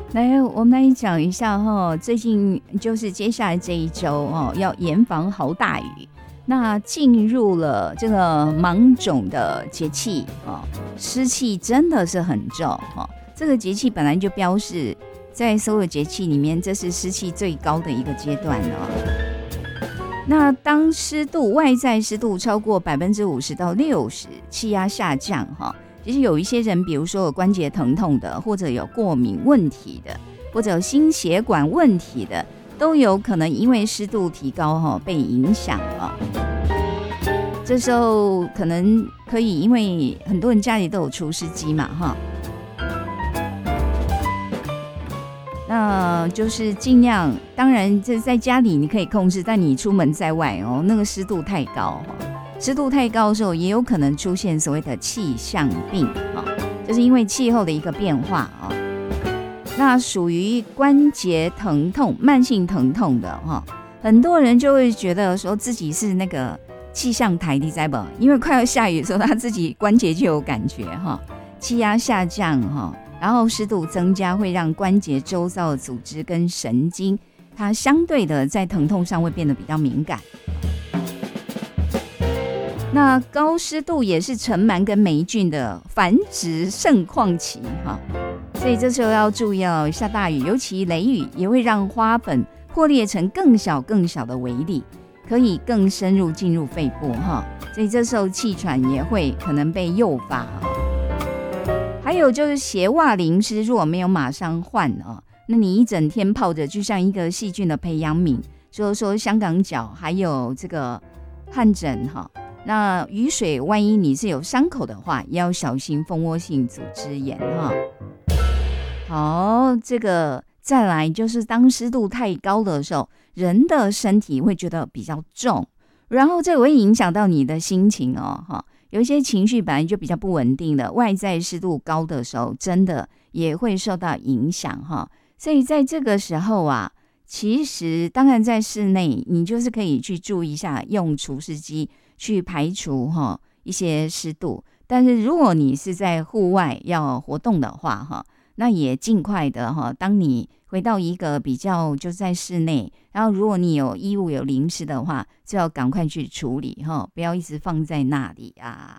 来，我们来讲一下哈，最近就是接下来这一周哦，要严防豪大雨。那进入了这个芒种的节气哦，湿气真的是很重哦。这个节气本来就标示在所有节气里面，这是湿气最高的一个阶段哦。那当湿度外在湿度超过50%到60%，气压下降哈。其实有一些人，比如说有关节疼痛的，或者有过敏问题的，或者有心血管问题的，都有可能因为湿度提高被影响了。这时候可能可以，因为很多人家里都有除湿机嘛哈，那就是尽量，当然这在家里你可以控制，但你出门在外哦，那个湿度太高湿度太高的时候，也有可能出现所谓的气象病就是因为气候的一个变化那属于关节疼痛、慢性疼痛的很多人就会觉得说自己是那个气象台，你知道不？因为快要下雨的时候，他自己关节就有感觉气压下降然后湿度增加，会让关节周遭的组织跟神经，它相对的在疼痛上会变得比较敏感。那高湿度也是尘螨跟霉菌的繁殖盛况期所以这时候要注意下大雨，尤其雷雨也会让花粉破裂成更小的微粒，可以更深入进入肺部所以这时候气喘也会可能被诱发还有就是鞋袜淋湿，如果没有马上换那你一整天泡着，就像一个细菌的培养皿，所以说香港脚还有这个汗疹那雨水万一你是有伤口的话，也要小心蜂窝性组织炎好，这个再来就是当湿度太高的时候，人的身体会觉得比较重，然后这会影响到你的心情有一些情绪本来就比较不稳定的，外在湿度高的时候，真的也会受到影响所以在这个时候其实当然在室内，你就是可以去注意一下，用除湿机去排除一些湿度。但是如果你是在户外要活动的话那也尽快的当你回到一个比较就在室内，然后如果你有衣物有淋湿的话，就要赶快去处理不要一直放在那里